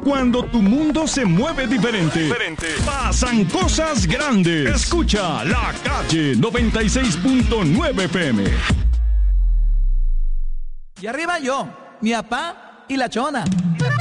Cuando tu mundo se mueve diferente, pasan cosas grandes. Escucha La Calle 96.9 FM. Y arriba yo, mi papá y la chona.